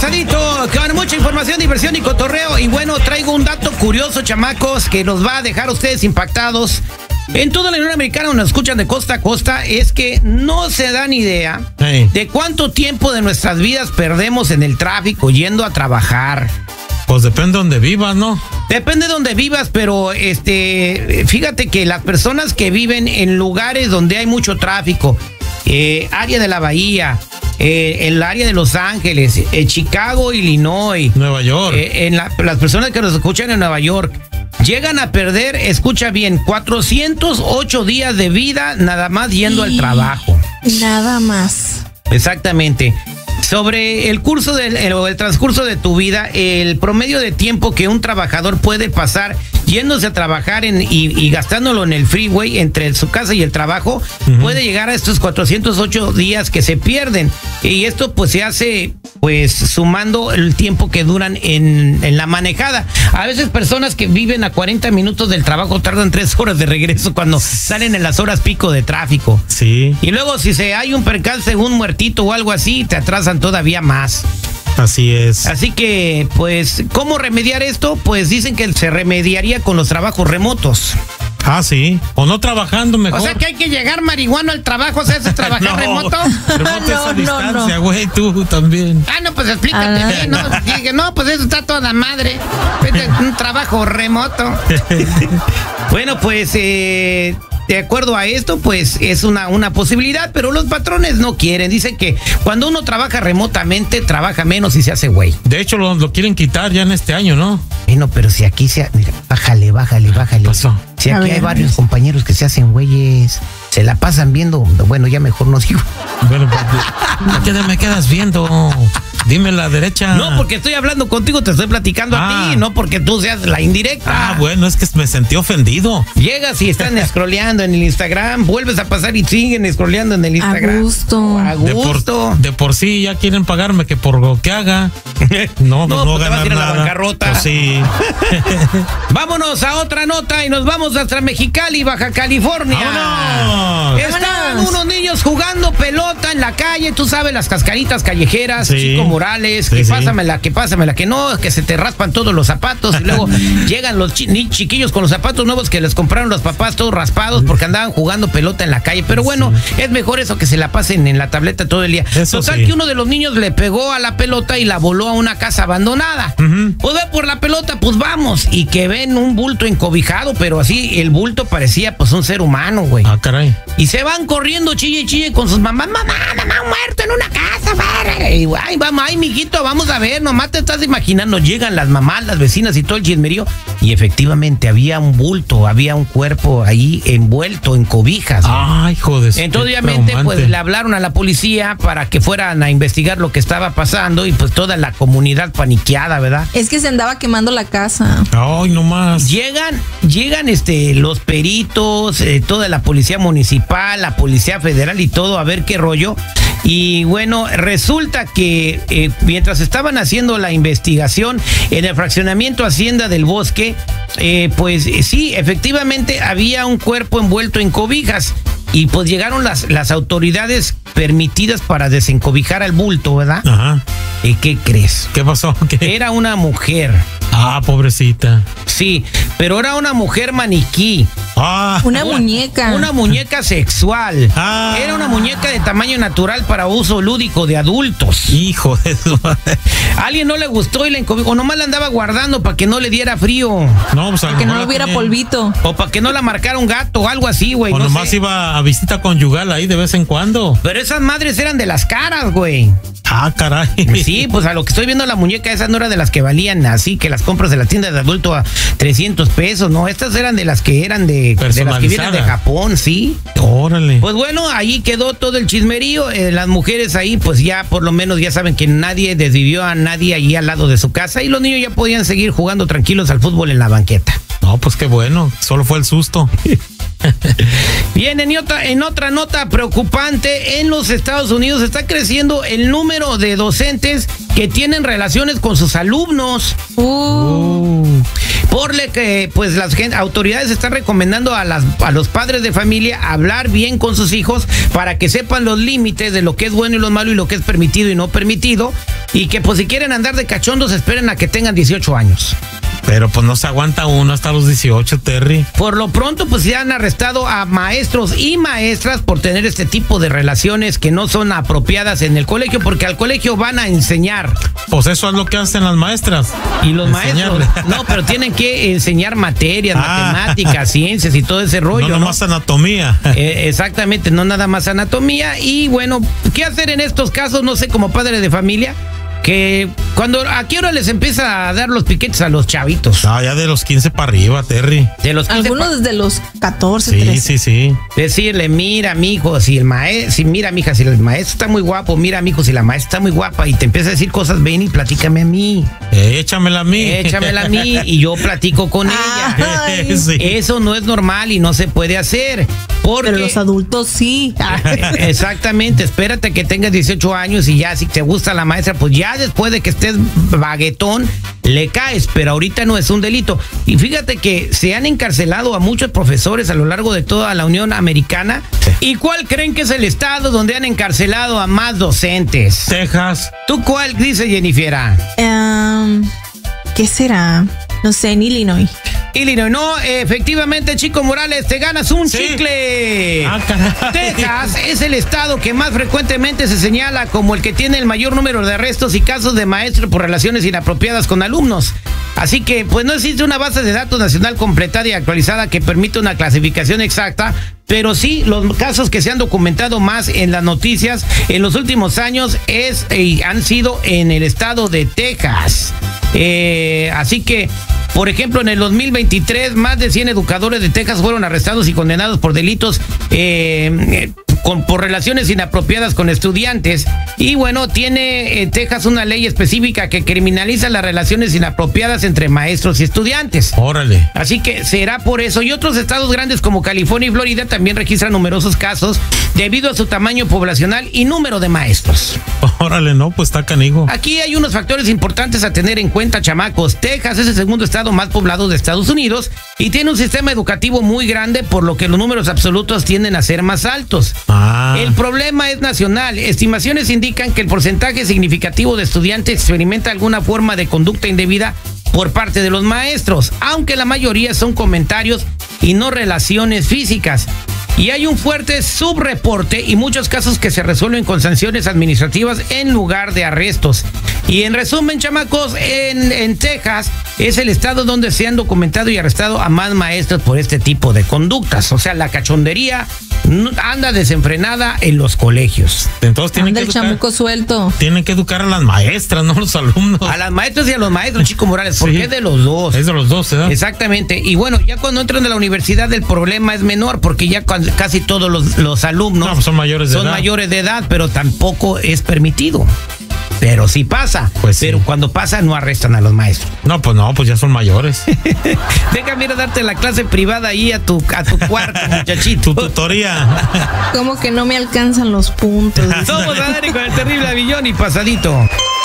regresadito con mucha información, diversión y cotorreo. Y bueno, traigo un dato curioso, chamacos, que nos va a dejar a ustedes impactados. En toda la Unión Americana nos escuchan de costa a costa. Es que no se dan idea de cuánto tiempo de nuestras vidas perdemos en el tráfico yendo a trabajar. Pues depende de donde vivas, ¿no? Depende de donde vivas, pero fíjate que las personas que viven en lugares donde hay mucho tráfico, área de la Bahía, el área de Los Ángeles, Chicago, Illinois, Nueva York, las personas que nos escuchan en Nueva York, llegan a perder, escucha bien, 408 días de vida nada más yendo al trabajo. Nada más. Exactamente. Sobre el transcurso de tu vida, el promedio de tiempo que un trabajador puede pasar yéndose a trabajar y gastándolo en el freeway entre su casa y el trabajo, puede llegar a estos 408 días que se pierden. Y esto pues se hace pues sumando el tiempo que duran en la manejada. A veces personas que viven a 40 minutos del trabajo tardan 3 horas de regreso cuando salen en las horas pico de tráfico. Sí. Y luego si hay un percance, un muertito o algo así, te atrasan todavía más. Así es. Así que, pues, ¿cómo remediar esto? Pues dicen que se remediaría con los trabajos remotos. Ah, sí. O no trabajando mejor. O sea que hay que llegar marihuano al trabajo, o sea, ¿eso es trabajar remoto? Remoto es a distancia, güey, tú también. Ah, no, pues explícate bien, ¿no? Dije, no, pues eso está toda madre. Un trabajo remoto. Bueno, pues, de acuerdo a esto, pues es una posibilidad, pero los patrones no quieren. Dicen que cuando uno trabaja remotamente, trabaja menos y se hace güey. De hecho, lo quieren quitar ya en este año, ¿no? Bueno, pero si aquí mira, bájale. Pasó. Si aquí hay varios compañeros que se hacen güeyes, se la pasan viendo. Bueno, ya mejor no digo. Bueno, pues, ¿qué me quedas viendo? Dime la derecha. No, porque estoy hablando contigo, te estoy platicando a ti, no porque tú seas la indirecta. Ah, bueno, es que me sentí ofendido. Llegas y están scrolleando en el Instagram, vuelves a pasar y siguen scrolleando en el Instagram. A gusto. De por sí ya quieren pagarme que por lo que haga. No, pues no te vas a ir a la bancarrota. Pues sí. Vámonos a otra nota y nos vamos hasta Mexicali, Baja California. ¡Vámonos! Estaban unos niños jugando pelota en la calle, tú sabes, las cascaritas callejeras, sí. Chico Morales, sí, que pásamela, que no, que se te raspan todos los zapatos y luego llegan los chiquillos con los zapatos nuevos que les compraron los papás todos raspados porque andaban jugando pelota en la calle. Pero bueno, es mejor eso que se la pasen en la tableta todo el día. Eso Total sí. Que uno de los niños le pegó a la pelota y la voló a una casa abandonada. Pues ve por la pelota, pues vamos. Y que ven un bulto encobijado, pero así el bulto parecía pues un ser humano, güey. Ah, caray. Y se van corriendo chille con sus mamás. Mamá, muerto en una casa. Y ay, vamos, ay, mijito, vamos a ver, nomás te estás imaginando. Llegan las mamás, las vecinas y todo el chismerío. Y efectivamente había un bulto, había un cuerpo ahí envuelto en cobijas. Ay, hijo de... Entonces, obviamente, pues le hablaron a la policía para que fueran a investigar lo que estaba pasando y pues toda la comunidad paniqueada, ¿verdad? Es que se andaba quemando la casa. Ay, no más. Llegan los peritos, toda la policía municipal, la policía federal y todo a ver qué rollo. Y bueno, resulta que mientras estaban haciendo la investigación en el fraccionamiento Hacienda del Bosque, pues sí, efectivamente había un cuerpo envuelto en cobijas. Y pues llegaron las autoridades permitidas para desencobijar al bulto, ¿verdad? Ajá. ¿Y qué crees? ¿Qué pasó? ¿Qué? Era una mujer. Ah, pobrecita. Sí, pero era una mujer maniquí. Ah. Una muñeca. Una muñeca sexual. Ah. Era una muñeca de tamaño natural para uso lúdico de adultos. Hijo de su madre. A alguien no le gustó y la encobijó. O nomás la andaba guardando para que no le diera frío. No, pues para que no hubiera polvito. O para que no la marcara un gato o algo así, güey. O no nomás sé. iba a visita conyugal ahí de vez en cuando. Pero esas madres eran de las caras, güey. Ah, caray. Sí, pues a lo que estoy viendo la muñeca, esa no era de las que valían así, que las compras de la tienda de adulto a 300 pesos, no, estas eran de las que eran de las que vienen de Japón, sí. Órale. Pues bueno, ahí quedó todo el chismerío, las mujeres ahí pues ya por lo menos ya saben que nadie desvivió a nadie allí al lado de su casa y los niños ya podían seguir jugando tranquilos al fútbol en la banqueta. No, pues qué bueno, solo fue el susto. Bien, en otra nota preocupante, en los Estados Unidos está creciendo el número de docentes que tienen relaciones con sus alumnos. Por lo que pues las autoridades están recomendando a los padres de familia hablar bien con sus hijos para que sepan los límites de lo que es bueno y lo malo y lo que es permitido y no permitido, y que pues si quieren andar de cachondos esperen a que tengan 18 años. Pero pues no se aguanta uno hasta los 18, Terry. Por lo pronto, pues ya han arrestado a maestros y maestras por tener este tipo de relaciones que no son apropiadas en el colegio, porque al colegio van a enseñar. Pues eso es lo que hacen las maestras. Y los maestros, no, pero tienen que enseñar materias, matemáticas, ciencias y todo ese rollo. No nomás anatomía. Exactamente, no nada más anatomía. Y bueno, ¿qué hacer en estos casos? No sé, como padre de familia, que ¿a qué hora les empieza a dar los piquetes a los chavitos? No, ya de los 15 para arriba, Terry. De los 15 algunos desde los 14, sí, 13. Sí. Decirle, mira, mijo, mira, mija, si el maestro está muy guapo, mira, mijo, si la maestra está muy guapa, y te empieza a decir cosas, ven y platícame a mí. Échamela a mí. Échamela a mí y yo platico con ella. Sí. Eso no es normal y no se puede hacer. Pero los adultos sí. Exactamente, espérate que tengas 18 años y ya si te gusta la maestra, pues ya después de que estés baguetón, le caes, pero ahorita no es un delito. Y fíjate que se han encarcelado a muchos profesores a lo largo de toda la Unión Americana. ¿Y cuál creen que es el estado donde han encarcelado a más docentes? Texas. ¿Tú cuál dice, Jennifera? ¿Qué será? No sé, en Illinois. Illinois, no, efectivamente, Chico Morales, te ganas un chicle. Texas es el estado que más frecuentemente se señala como el que tiene el mayor número de arrestos y casos de maestros por relaciones inapropiadas con alumnos. Así que, pues no existe una base de datos nacional completada y actualizada que permita una clasificación exacta, pero sí los casos que se han documentado más en las noticias en los últimos años han sido en el estado de Texas. Así que, por ejemplo, en el 2023, más de 100 educadores de Texas fueron arrestados y condenados por delitos por relaciones inapropiadas con estudiantes. Y bueno, tiene Texas una ley específica que criminaliza las relaciones inapropiadas entre maestros y estudiantes. Órale. Así que será por eso. Y otros estados grandes como California y Florida también registran numerosos casos debido a su tamaño poblacional y número de maestros. Órale, no, pues está canijo. Aquí hay unos factores importantes a tener en cuenta, chamacos. Texas es el segundo estado más poblado de Estados Unidos y tiene un sistema educativo muy grande, por lo que los números absolutos tienden a ser más altos. El problema es nacional. Estimaciones indican que el porcentaje significativo de estudiantes experimenta alguna forma de conducta indebida por parte de los maestros, aunque la mayoría son comentarios y no relaciones físicas. Y hay un fuerte subreporte y muchos casos que se resuelven con sanciones administrativas en lugar de arrestos. Y en resumen, chamacos, en Texas es el estado donde se han documentado y arrestado a más maestros por este tipo de conductas. O sea, la cachondería anda desenfrenada en los colegios. Entonces tienen que el chamuco suelto. Tienen que educar a las maestras, no a los alumnos. A las maestras y a los maestros, Chico Morales, porque es de los dos. Es de los dos, ¿verdad? Exactamente. Y bueno, ya cuando entran a la universidad el problema es menor, porque ya casi todos los alumnos son mayores de edad, pero tampoco es permitido. Pero sí pasa. Pues pero cuando pasa no arrestan a los maestros. No, pues ya son mayores. Déjame ir a darte la clase privada ahí a tu cuarto, muchachito. Tu tutoría. Como que no me alcanzan los puntos. Somos Adri con el terrible Avillón y Pasadito.